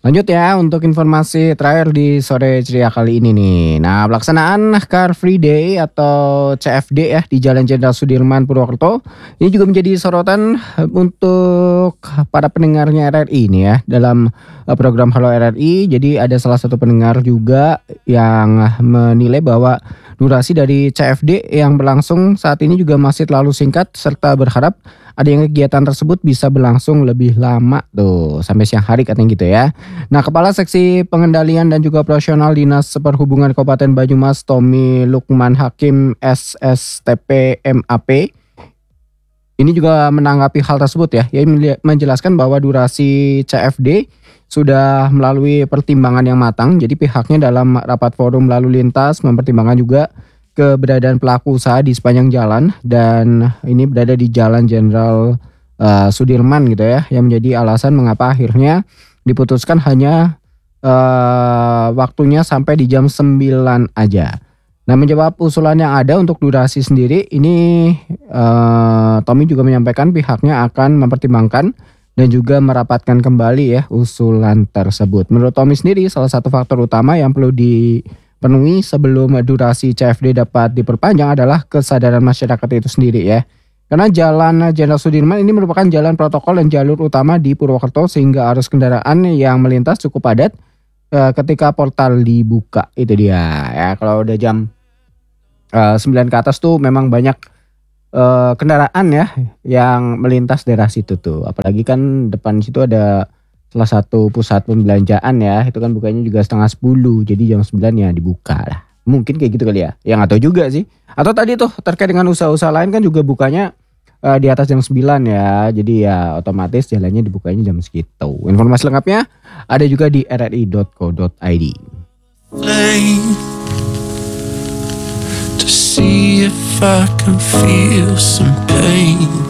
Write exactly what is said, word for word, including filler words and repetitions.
Lanjut ya untuk informasi terakhir di sore ceria kali ini nih. Nah, pelaksanaan Car Free Day atau C F D ya di Jalan Jenderal Sudirman Purwokerto ini juga menjadi sorotan untuk para pendengarnya R R I nih ya dalam eh, program Halo R R I. Jadi ada salah satu pendengar juga yang menilai bahwa durasi dari C F D yang berlangsung saat ini juga masih terlalu singkat serta berharap ada yang kegiatan tersebut bisa berlangsung lebih lama tuh sampai siang hari katanya gitu ya. Nah, Kepala Seksi Pengendalian dan juga Operasional Dinas Perhubungan Kabupaten Banyumas Tommy Lukman Hakim S S T P M A P ini juga menanggapi hal tersebut ya. Ia menjelaskan bahwa durasi C F D sudah melalui pertimbangan yang matang. Jadi pihaknya dalam rapat forum lalu lintas mempertimbangkan juga keberadaan pelaku usaha di sepanjang jalan dan ini berada di Jalan Jenderal uh, Sudirman gitu ya, yang menjadi alasan mengapa akhirnya diputuskan hanya uh, waktunya sampai di jam sembilan aja. Nah, menjawab usulan yang ada untuk durasi sendiri ini uh, Tommy juga menyampaikan pihaknya akan mempertimbangkan dan juga merapatkan kembali ya usulan tersebut. Menurut Tommy sendiri salah satu faktor utama yang perlu di penuhi sebelum durasi C F D dapat diperpanjang adalah kesadaran masyarakat itu sendiri ya. Karena Jalan Jenderal Sudirman ini merupakan jalan protokol dan jalur utama di Purwokerto sehingga arus kendaraan yang melintas cukup padat eh, ketika portal dibuka. Itu dia ya, kalau udah jam eh, sembilan ke atas tuh memang banyak eh, kendaraan ya yang melintas daerah situ tuh. Apalagi kan depan situ ada salah satu pusat pembelanjaan ya, itu kan bukanya juga setengah sepuluh, jadi jam sembilan ya dibuka lah. Mungkin kayak gitu kali ya, ya nggak tahu juga sih. Atau tadi tuh terkait dengan usaha-usaha lain kan juga bukanya uh, di atas jam sembilan ya, jadi ya otomatis jalannya dibukanya jam segitu. Informasi lengkapnya ada juga di r r i dot co dot i d. To see if I can feel some pain.